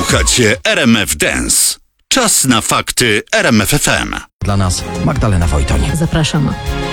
Słuchacie RMF Dance. Czas na fakty RMF FM. Dla nas Magdalena Wojtoń. Zapraszam.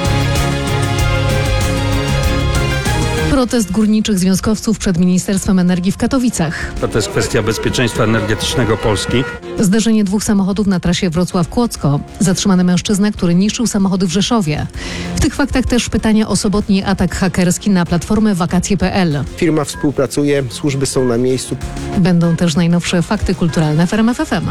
Protest górniczych związkowców przed Ministerstwem Energii w Katowicach. To jest kwestia bezpieczeństwa energetycznego Polski. Zderzenie dwóch samochodów na trasie Wrocław-Kłodzko. Zatrzymany mężczyzna, który niszczył samochody w Rzeszowie. W tych faktach też pytania o sobotni atak hakerski na platformę wakacje.pl. Firma współpracuje, służby są na miejscu. Będą też najnowsze fakty kulturalne w RMF FM.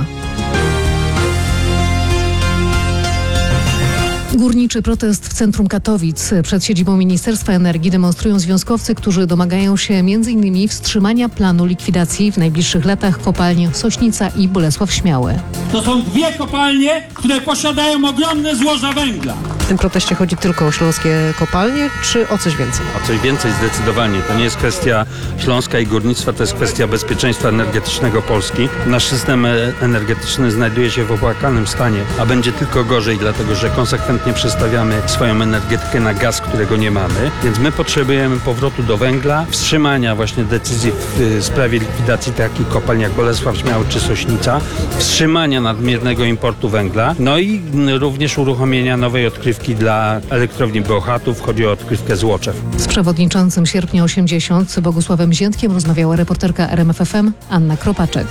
Górniczy protest w centrum Katowic. Przed siedzibą Ministerstwa Energii demonstrują związkowcy, którzy domagają się m.in. wstrzymania planu likwidacji w najbliższych latach kopalni Sośnica i Bolesław Śmiały. To są dwie kopalnie, które posiadają ogromne złoża węgla. W tym proteście chodzi tylko o śląskie kopalnie, czy o coś więcej? O coś więcej zdecydowanie. To nie jest kwestia Śląska i górnictwa, to jest kwestia bezpieczeństwa energetycznego Polski. Nasz system energetyczny znajduje się w opłakanym stanie, a będzie tylko gorzej, dlatego że konsekwentnie przestawiamy swoją energetykę na gaz, którego nie mamy. Więc my potrzebujemy powrotu do węgla, wstrzymania właśnie decyzji w sprawie likwidacji takich kopalń jak Bolesław Śmiały czy Sośnica, wstrzymania nadmiernego importu węgla, no i również uruchomienia nowej odkrywki dla elektrowni Bełchatów. Chodzi o odkrywkę Złoczew. Z przewodniczącym Sierpnia 80 Bogusławem Ziętkiem rozmawiała reporterka RMF FM Anna Kropaczek.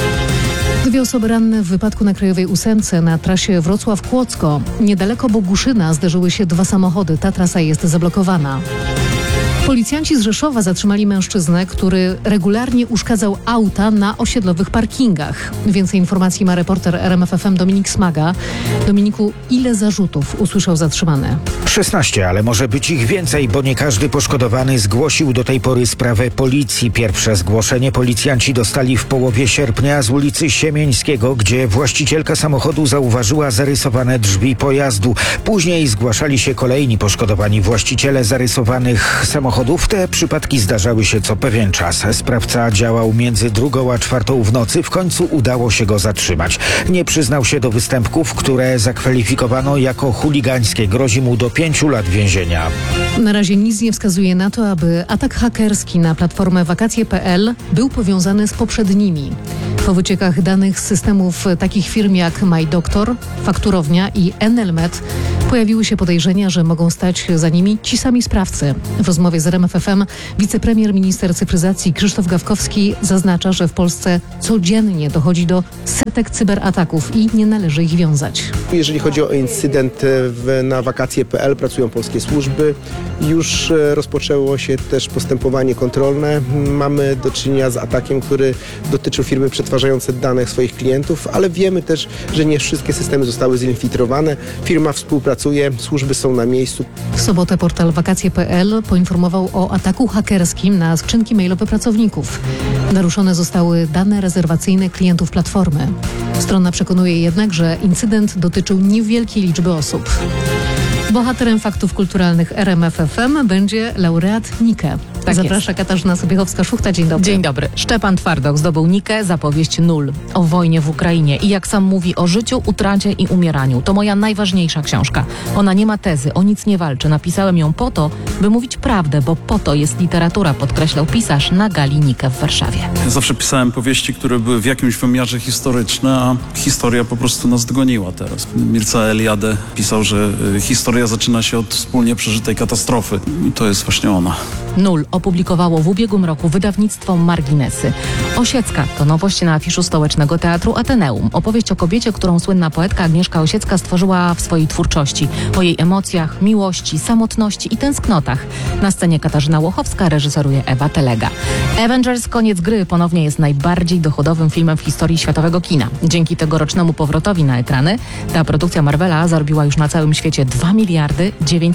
Dwie osoby ranne w wypadku na Krajowej 8 na trasie Wrocław-Kłodzko. Niedaleko Boguszyna zderzyły się dwa samochody. Ta trasa jest zablokowana. Policjanci z Rzeszowa zatrzymali mężczyznę, który regularnie uszkadzał auta na osiedlowych parkingach. Więcej informacji ma reporter RMF FM Dominik Smaga. Dominiku, ile zarzutów usłyszał zatrzymany? 16, ale może być ich więcej, bo nie każdy poszkodowany zgłosił do tej pory sprawę policji. Pierwsze zgłoszenie policjanci dostali w połowie sierpnia z ulicy Siemieńskiego, gdzie właścicielka samochodu zauważyła zarysowane drzwi pojazdu. Później zgłaszali się kolejni poszkodowani właściciele zarysowanych samochodów. Te przypadki zdarzały się co pewien czas. Sprawca działał między 2 a 4 w nocy. W końcu udało się go zatrzymać. Nie przyznał się do występków, które zakwalifikowano jako chuligańskie. Grozi mu do 5 lat więzienia. Na razie nic nie wskazuje na to, aby atak hakerski na platformę wakacje.pl był powiązany z poprzednimi. Po wyciekach danych z systemów takich firm jak MyDoktor, Fakturownia i Enelmet pojawiły się podejrzenia, że mogą stać za nimi ci sami sprawcy. W rozmowie z RMF FM wicepremier minister cyfryzacji Krzysztof Gawkowski zaznacza, że w Polsce codziennie dochodzi do setek cyberataków i nie należy ich wiązać. Jeżeli chodzi o incydent na wakacje.pl, pracują polskie służby. Już rozpoczęło się też postępowanie kontrolne. Mamy do czynienia z atakiem, który dotyczył firmy przetwarzającej dane swoich klientów, ale wiemy też, że nie wszystkie systemy zostały zinfiltrowane. Firma współpracuje, służby są na miejscu. W sobotę portal wakacje.pl poinformował o ataku hakerskim na skrzynki mailowe pracowników. Naruszone zostały dane rezerwacyjne klientów platformy. Strona przekonuje jednak, że incydent dotyczył niewielkiej liczby osób. Bohaterem faktów kulturalnych RMF FM będzie laureat Nike. Tak Zaprasza jest. Katarzyna Sobiechowska-Szuchta. Dzień dobry. Dzień dobry. Szczepan Twardok zdobył Nikę za powieść Nul o wojnie w Ukrainie i jak sam mówi o życiu, utracie i umieraniu. To moja najważniejsza książka. Ona nie ma tezy, o nic nie walczy. Napisałem ją po to, by mówić prawdę, bo po to jest literatura, podkreślał pisarz na gali Nike w Warszawie. Ja zawsze pisałem powieści, które były w jakimś wymiarze historyczne, a historia po prostu nas dogoniła teraz. Mircea Eliade pisał, że historia zaczyna się od wspólnie przeżytej katastrofy i to jest właśnie ona. Nul opublikowało w ubiegłym roku wydawnictwo Marginesy. Osiecka to nowość na afiszu Stołecznego Teatru Ateneum. Opowieść o kobiecie, którą słynna poetka Agnieszka Osiecka stworzyła w swojej twórczości. O jej emocjach, miłości, samotności i tęsknotach. Na scenie Katarzyna Łochowska, reżyseruje Ewa Telega. Avengers Koniec gry ponownie jest najbardziej dochodowym filmem w historii światowego kina. Dzięki tegorocznemu powrotowi na ekrany ta produkcja Marvela zarobiła już na całym świecie 2 miliardy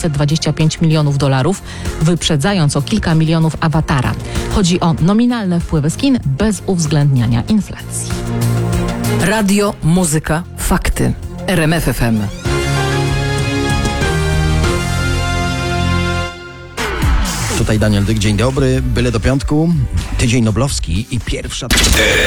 925 milionów dolarów, wyprzedzając o kilka milionów Awatara. Chodzi o nominalne wpływy z kin bez uwzględniania inflacji. Radio, muzyka, fakty. RMF FM. Tutaj Daniel Dyk, dzień dobry. Byle do piątku, tydzień noblowski i pierwsza...